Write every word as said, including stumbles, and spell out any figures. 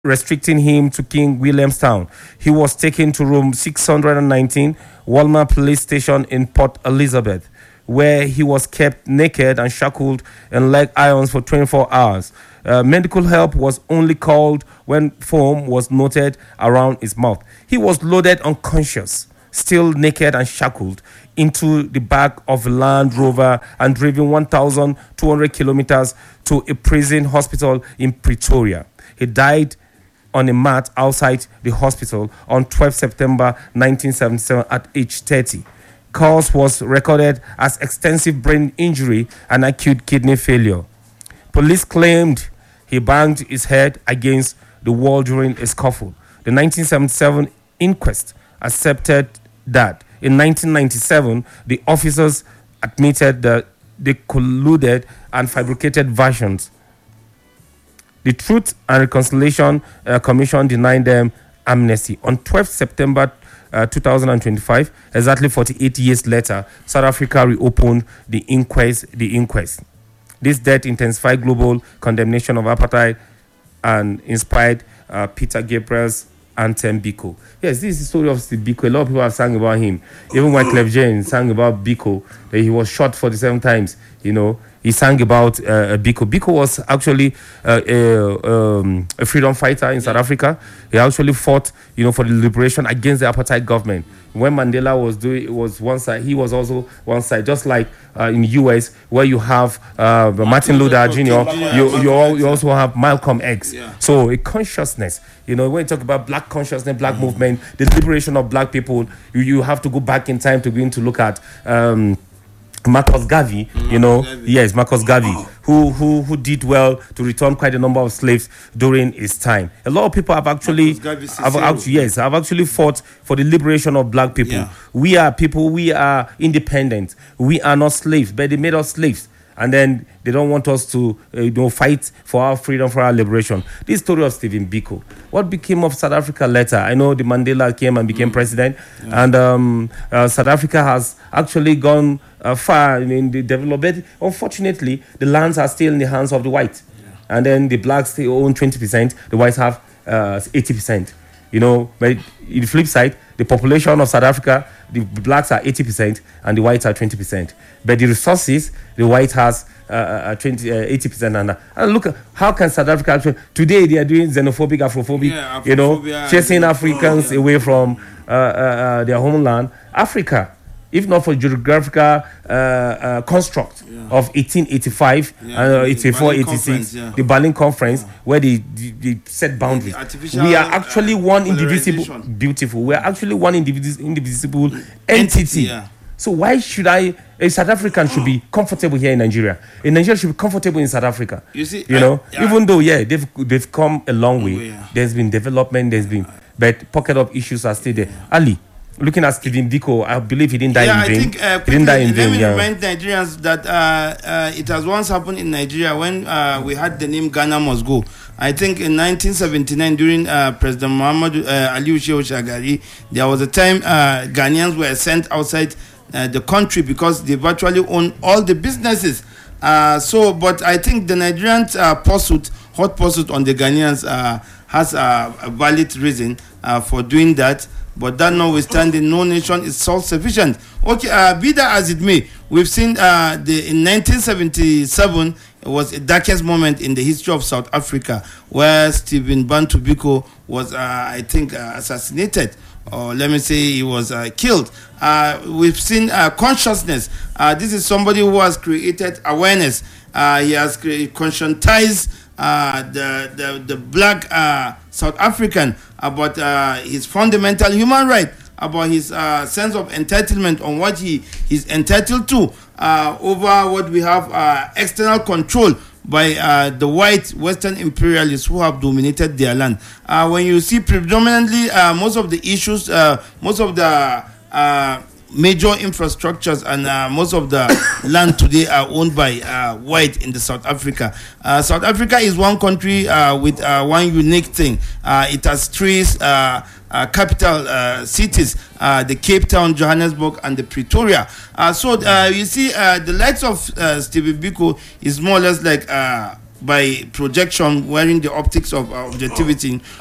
restricting him to King Williamstown. He was taken to room six hundred nineteen, Walmer Police Station in Port Elizabeth, where he was kept naked and shackled in leg irons for twenty-four hours. Uh, medical help was only called when foam was noted around his mouth. He was loaded unconscious, still naked and shackled, into the back of a Land Rover and driven one thousand two hundred kilometers to a prison hospital in Pretoria. He died on a mat outside the hospital on twelfth September nineteen seventy-seven at age thirty. Cause was recorded as extensive brain injury and acute kidney failure. Police claimed he banged his head against the wall during a scuffle. The nineteen seventy-seven inquest accepted that in nineteen ninety-seven, the officers admitted that they colluded and fabricated versions. The Truth and Reconciliation uh, Commission denied them amnesty. On twelfth September uh, twenty twenty-five, exactly forty-eight years later, South Africa reopened the inquest. The inquest. This death intensified global condemnation of apartheid and inspired uh, Peter Gabriel's anthem Biko. Yes, this is the story of Steve Biko. A lot of people have sang about him. Even when Clef Jane sang about Biko, that he was shot forty-seven times, you know, he sang about uh, Biko. Biko was actually uh, a, um, a freedom fighter in South Africa. He actually fought, you know, for the liberation against the apartheid government. When Mandela was doing, it was one side, he was also one side. Just like uh, in the U S, where you have uh, Martin Luther Junior, you you, all, you also have Malcolm X. Yeah. So a consciousness, you know, when you talk about black consciousness, black mm-hmm. movement, the liberation of black people, you, you have to go back in time to begin to look at Um, Marcus Garvey, mm, you know, Garvey. yes, Marcus Garvey, oh. who who who did well to return quite a number of slaves during his time. A lot of people have actually, have actually yes, have actually fought for the liberation of black people. Yeah. We are people, we are independent. We are not slaves, but they made us slaves. And then they don't want us to, uh, you know, fight for our freedom, for our liberation. This story of Stephen Biko. What became of South Africa later? I know the Mandela came and became mm. president, yeah. and um, uh, South Africa has actually gone uh, far in the development. Unfortunately, the lands are still in the hands of the whites, yeah. and then the blacks still own twenty percent. The whites have uh, eighty percent. You know, but in the flip side, the population of South Africa, the blacks are eighty percent and the whites are twenty percent. But the resources, the white has uh, uh, twenty, uh, eighty percent. And, uh, and look, how can South Africa actually, today they are doing xenophobic, Afrophobic, yeah, you know, chasing Africans oh, yeah. away from uh, uh, uh, their homeland. Africa, if not for geographical uh, uh, construct yeah. of eighteen eighty-five, yeah, uh, eighty-four, eighty-six, yeah. the Berlin Conference, yeah. where they, they, they set boundaries. We are actually uh, one indivisible, beautiful, we are actually one indivisible, indivisible entity. Yeah. So why should I, a South African should be comfortable here in Nigeria? A Nigerian should be comfortable in South Africa. You see, you I, know, yeah. even though, yeah, they've, they've come a long way. Oh, yeah. There's been development, there's been, but pocket of issues are still there. Yeah. Ali, looking at Stephen Biko, I believe he didn't die yeah, in vain. I think, uh, he didn't die in vain. Let me yeah. remind Nigerians that uh, uh, it has once happened in Nigeria when uh, we had the name Ghana Must Go. I think in nineteen seventy-nine, during uh, President Muhammadu uh, Aliyu Shehu Shagari, there was a time uh, Ghanaians were sent outside uh, the country because they virtually own all the businesses. Uh, so, but I think the Nigerian uh, pursuit, hot pursuit on the Ghanaians uh, has uh, a valid reason uh, for doing that. But that notwithstanding, no nation is self-sufficient. Okay, uh, be that as it may, we've seen uh, the in nineteen seventy-seven, it was the darkest moment in the history of South Africa, where Stephen Bantu Biko was, uh, I think, uh, assassinated, or let me say he was uh, killed. Uh, we've seen uh, consciousness. Uh, this is somebody who has created awareness. Uh, he has created, conscientized uh, the, the, the black uh, South African about uh, his fundamental human right, about his uh, sense of entitlement on what he is entitled to, uh, over what we have uh, external control by uh, the white Western imperialists who have dominated their land. Uh, when you see predominantly uh, most of the issues, uh, most of the uh, major infrastructures and uh, most of the land today are owned by uh, white in the South Africa. Uh, South Africa is one country uh, with uh, one unique thing. Uh, it has three uh, uh, capital uh, cities, uh, the Cape Town, Johannesburg, and the Pretoria. Uh, so uh, you see, uh, the likes of uh, Stephen Biko is more or less like uh, by projection wearing the optics of uh, objectivity